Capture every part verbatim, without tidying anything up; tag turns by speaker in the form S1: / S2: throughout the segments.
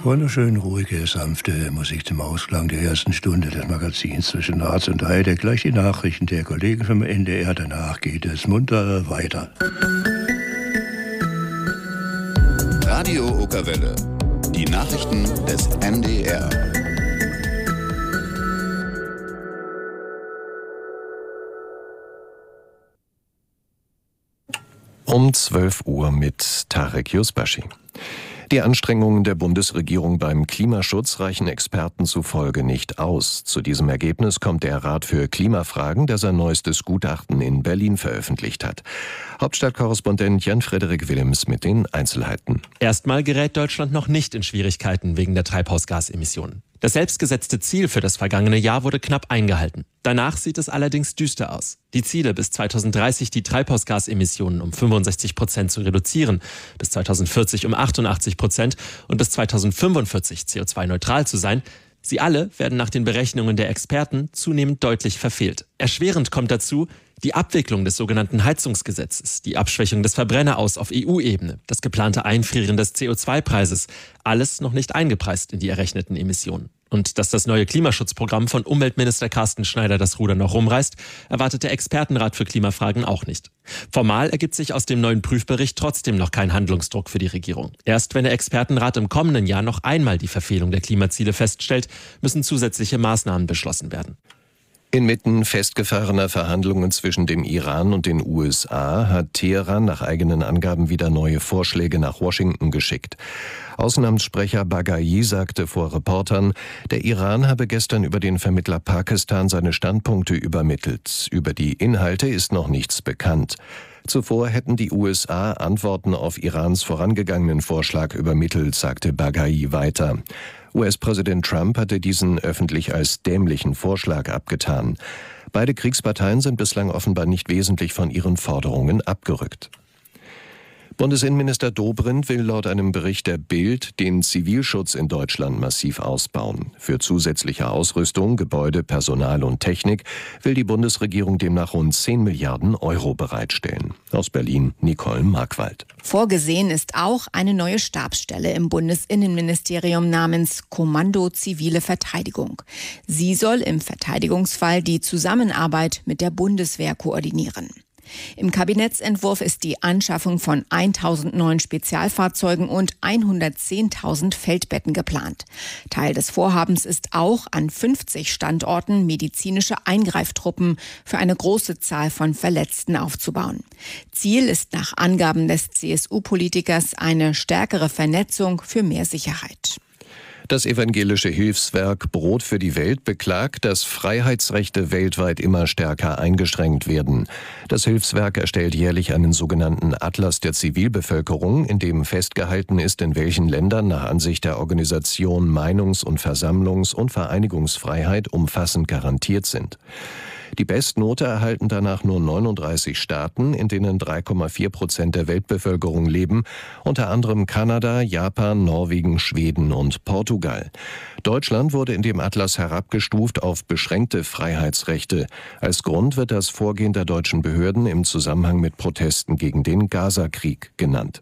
S1: Wunderschön ruhige, sanfte Musik zum Ausklang der ersten Stunde des Magazins zwischen Harz und Heide. Gleich die Nachrichten der Kollegen vom N D R. Danach geht es munter weiter.
S2: Radio Okerwelle. Die Nachrichten des N D R.
S3: Um zwölf Uhr mit Tarek Yusbashi. Die Anstrengungen der Bundesregierung beim Klimaschutz reichen Experten zufolge nicht aus. Zu diesem Ergebnis kommt der Rat für Klimafragen, der sein neuestes Gutachten in Berlin veröffentlicht hat. Hauptstadtkorrespondent Jan-Frederik Willems mit den Einzelheiten.
S4: Erstmal gerät Deutschland noch nicht in Schwierigkeiten wegen der Treibhausgasemissionen. Das selbstgesetzte Ziel für das vergangene Jahr wurde knapp eingehalten. Danach sieht es allerdings düster aus. Die Ziele, bis zweitausenddreißig die Treibhausgasemissionen um fünfundsechzig Prozent zu reduzieren, bis zweitausendvierzig um achtundachtzig Prozent und bis zweitausendfünfundvierzig C O zwei neutral zu sein, sie alle werden nach den Berechnungen der Experten zunehmend deutlich verfehlt. Erschwerend kommt dazu die Abwicklung des sogenannten Heizungsgesetzes, die Abschwächung des Verbrenneraus auf E U-Ebene, das geplante Einfrieren des C O zwei Preises, alles noch nicht eingepreist in die errechneten Emissionen. Und dass das neue Klimaschutzprogramm von Umweltminister Carsten Schneider das Ruder noch rumreißt, erwartet der Expertenrat für Klimafragen auch nicht. Formal ergibt sich aus dem neuen Prüfbericht trotzdem noch kein Handlungsdruck für die Regierung. Erst wenn der Expertenrat im kommenden Jahr noch einmal die Verfehlung der Klimaziele feststellt, müssen zusätzliche Maßnahmen beschlossen werden.
S3: Inmitten festgefahrener Verhandlungen zwischen dem Iran und den U S A hat Teheran nach eigenen Angaben wieder neue Vorschläge nach Washington geschickt. Außenamtssprecher Baghai sagte vor Reportern, der Iran habe gestern über den Vermittler Pakistan seine Standpunkte übermittelt. Über die Inhalte ist noch nichts bekannt. Zuvor hätten die U S A Antworten auf Irans vorangegangenen Vorschlag übermittelt, sagte Baghai weiter. U S-Präsident Trump hatte diesen öffentlich als dämlichen Vorschlag abgetan. Beide Kriegsparteien sind bislang offenbar nicht wesentlich von ihren Forderungen abgerückt. Bundesinnenminister Dobrindt will laut einem Bericht der Bild den Zivilschutz in Deutschland massiv ausbauen. Für zusätzliche Ausrüstung, Gebäude, Personal und Technik will die Bundesregierung demnach rund zehn Milliarden Euro bereitstellen. Aus Berlin Nicole Markwald.
S5: Vorgesehen ist auch eine neue Stabsstelle im Bundesinnenministerium namens Kommando Zivile Verteidigung. Sie soll im Verteidigungsfall die Zusammenarbeit mit der Bundeswehr koordinieren. Im Kabinettsentwurf ist die Anschaffung von tausend neuen Spezialfahrzeugen und hundertzehntausend Feldbetten geplant. Teil des Vorhabens ist auch, an fünfzig Standorten medizinische Eingreiftruppen für eine große Zahl von Verletzten aufzubauen. Ziel ist nach Angaben des C S U-Politikers eine stärkere Vernetzung für mehr Sicherheit.
S3: Das evangelische Hilfswerk Brot für die Welt beklagt, dass Freiheitsrechte weltweit immer stärker eingeschränkt werden. Das Hilfswerk erstellt jährlich einen sogenannten Atlas der Zivilbevölkerung, in dem festgehalten ist, in welchen Ländern nach Ansicht der Organisation Meinungs- und Versammlungs- und Vereinigungsfreiheit umfassend garantiert sind. Die Bestnote erhalten danach nur neununddreißig Staaten, in denen drei Komma vier Prozent der Weltbevölkerung leben, unter anderem Kanada, Japan, Norwegen, Schweden und Portugal. Deutschland wurde in dem Atlas herabgestuft auf beschränkte Freiheitsrechte. Als Grund wird das Vorgehen der deutschen Behörden im Zusammenhang mit Protesten gegen den Gaza-Krieg genannt.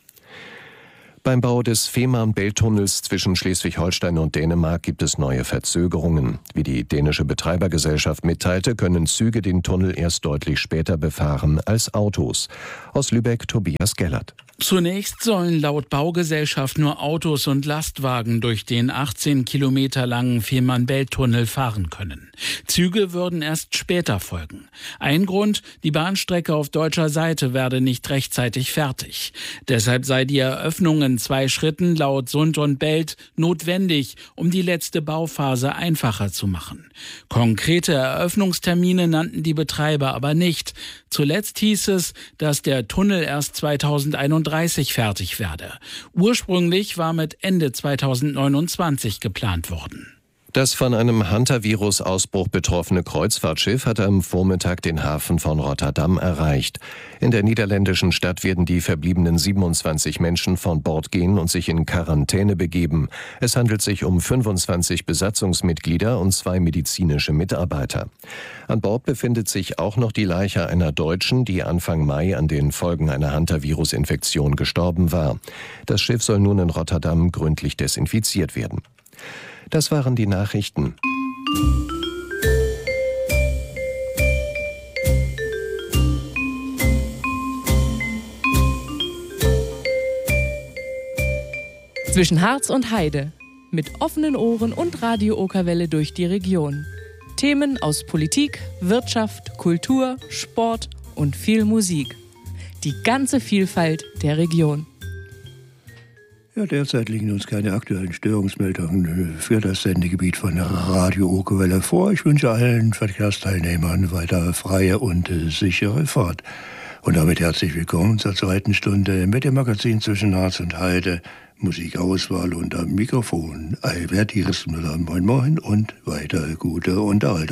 S3: Beim Bau des Fehmarn-Belt-Tunnels zwischen Schleswig-Holstein und Dänemark gibt es neue Verzögerungen. Wie die dänische Betreibergesellschaft mitteilte, können Züge den Tunnel erst deutlich später befahren als Autos. Aus Lübeck Tobias Gellert.
S6: Zunächst sollen laut Baugesellschaft nur Autos und Lastwagen durch den achtzehn Kilometer langen Fehmarn-Belt-Tunnel fahren können. Züge würden erst später folgen. Ein Grund, die Bahnstrecke auf deutscher Seite werde nicht rechtzeitig fertig. Deshalb sei die Eröffnung in zwei Schritten laut Sund und Belt notwendig, um die letzte Bauphase einfacher zu machen. Konkrete Eröffnungstermine nannten die Betreiber aber nicht. Zuletzt hieß es, dass der Tunnel erst zweitausendeinunddreißig fertig werde. Ursprünglich war mit Ende zweitausendneunundzwanzig geplant worden.
S3: Das von einem Hantavirus-Ausbruch betroffene Kreuzfahrtschiff hat am Vormittag den Hafen von Rotterdam erreicht. In der niederländischen Stadt werden die verbliebenen siebenundzwanzig Menschen von Bord gehen und sich in Quarantäne begeben. Es handelt sich um fünfundzwanzig Besatzungsmitglieder und zwei medizinische Mitarbeiter. An Bord befindet sich auch noch die Leiche einer Deutschen, die Anfang Mai an den Folgen einer Hantavirus-Infektion gestorben war. Das Schiff soll nun in Rotterdam gründlich desinfiziert werden. Das waren die Nachrichten.
S7: Zwischen Harz und Heide. Mit offenen Ohren und Radio Okerwelle durch die Region. Themen aus Politik, Wirtschaft, Kultur, Sport und viel Musik. Die ganze Vielfalt der Region.
S1: Ja, derzeit liegen uns keine aktuellen Störungsmeldungen für das Sendegebiet von Radio Okerwelle vor. Ich wünsche allen Verkehrsteilnehmern weiter freie und sichere Fahrt. Und damit herzlich willkommen zur zweiten Stunde mit dem Magazin Zwischen Harz und Heide. Musikauswahl und am Mikrofon Albert Hieresmüller. Moin Moin und weiter gute Unterhaltung.